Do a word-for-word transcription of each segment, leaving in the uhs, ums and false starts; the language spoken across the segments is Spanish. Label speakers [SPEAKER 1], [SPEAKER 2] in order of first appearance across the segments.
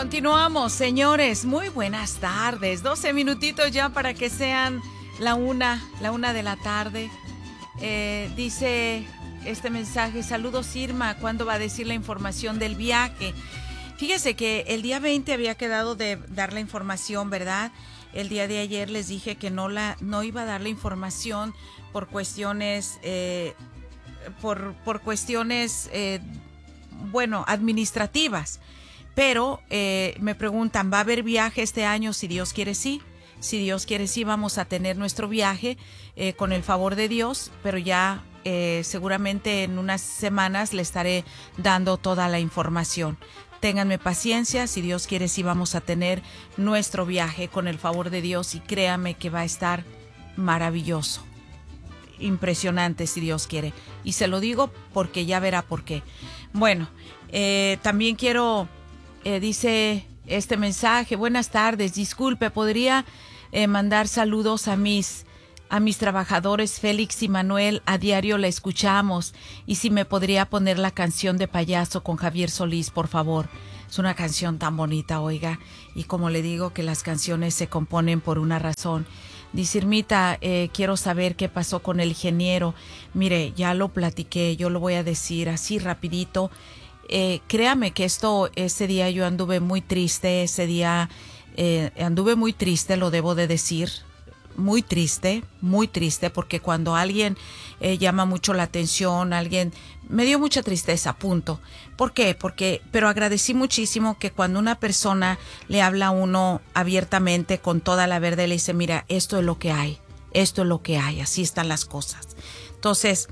[SPEAKER 1] Continuamos, señores. Muy buenas tardes. doce minutitos ya para que sean la una, la una de la tarde. Eh, dice este mensaje: saludos Irma, ¿cuándo va a decir la información del viaje? Fíjese que el día veinte había quedado de dar la información, ¿verdad? El día de ayer les dije que no, la, no iba a dar la información por cuestiones, eh, por, por cuestiones, eh, bueno, administrativas. Pero eh, me preguntan, ¿va a haber viaje este año? Si Dios quiere, sí. Si Dios quiere, sí, vamos a tener nuestro viaje eh, con el favor de Dios, pero ya eh, seguramente en unas semanas le estaré dando toda la información. Ténganme paciencia, si Dios quiere, sí vamos a tener nuestro viaje con el favor de Dios y créame que va a estar maravilloso, impresionante si Dios quiere. Y se lo digo porque ya verá por qué. Bueno, eh, también quiero... Eh, dice este mensaje: buenas tardes, disculpe, ¿podría eh, mandar saludos a mis, a mis trabajadores Félix y Manuel? A diario la escuchamos. Y si me podría poner la canción de Payaso con Javier Solís, por favor. Es una canción tan bonita, oiga. Y como le digo, que las canciones se componen por una razón. Dice Irmita, eh, quiero saber qué pasó con el ingeniero. Mire, ya lo platiqué, yo lo voy a decir así rapidito. Eh, créame que esto, ese día yo anduve muy triste, ese día eh, anduve muy triste, lo debo de decir, muy triste, muy triste, porque cuando alguien eh, llama mucho la atención, alguien, me dio mucha tristeza, punto. ¿Por qué? Porque, pero agradecí muchísimo que cuando una persona le habla a uno abiertamente, con toda la verdad, le dice, mira, esto es lo que hay, esto es lo que hay, así están las cosas. Entonces,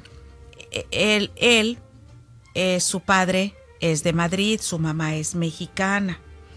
[SPEAKER 1] él, él eh, su padre es de Madrid, su mamá es mexicana.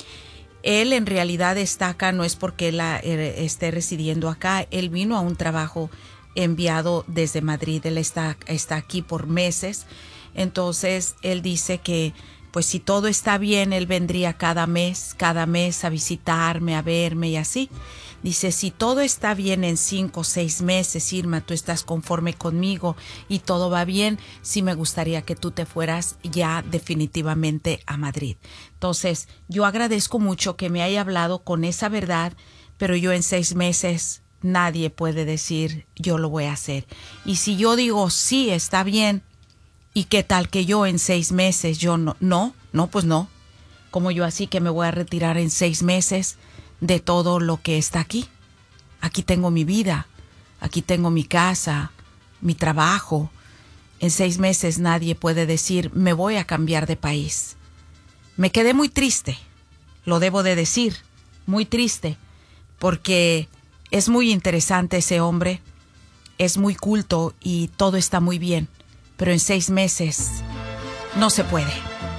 [SPEAKER 1] Él en realidad está acá, no es porque él eh, esté residiendo acá, él vino a un trabajo enviado desde Madrid, él está, está aquí por meses. Entonces él dice que pues si todo está bien, él vendría cada mes, cada mes a visitarme, a verme y así. Dice, si todo está bien en cinco o seis meses, Irma, tú estás conforme conmigo y todo va bien, sí me gustaría que tú te fueras ya definitivamente a Madrid. Entonces, yo agradezco mucho que me haya hablado con esa verdad, pero yo en seis meses nadie puede decir yo lo voy a hacer. Y si yo digo sí, está bien, ¿y qué tal que yo en seis meses yo no? No, no, pues no. Como yo así que me voy a retirar en seis meses de todo lo que está aquí. Aquí tengo mi vida, aquí tengo mi casa, mi trabajo. En seis meses nadie puede decir, me voy a cambiar de país. Me quedé muy triste, lo debo de decir, muy triste, porque es muy interesante ese hombre, es muy culto y todo está muy bien, pero en seis meses no se puede.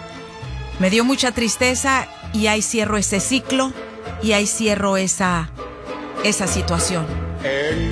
[SPEAKER 1] Me dio mucha tristeza y ahí cierro ese ciclo. Y ahí cierro esa, esa situación.